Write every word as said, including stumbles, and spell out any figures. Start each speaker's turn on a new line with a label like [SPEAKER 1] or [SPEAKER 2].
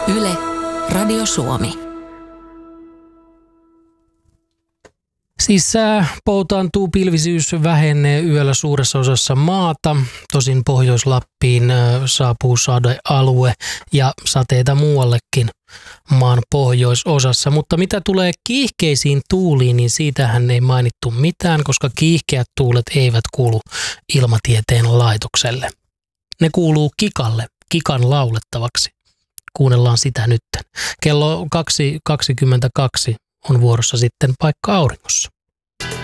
[SPEAKER 1] Yle, Radio Suomi.
[SPEAKER 2] Siis sää poutaantuu, pilvisyys vähenee yöllä suuressa osassa maata. Tosin Pohjois-Lappiin saapuu sadealue ja sateita muuallekin maan pohjoisosassa. Mutta mitä tulee kiihkeisiin tuuliin, niin siitähän ei mainittu mitään, koska kiihkeät tuulet eivät kuulu Ilmatieteen laitokselle. Ne kuuluu Kikalle, Kikan laulettavaksi. Kuunnellaan sitä nytten. Kello kaksi kaksikymmentäkaksi on vuorossa sitten Paikka auringossa.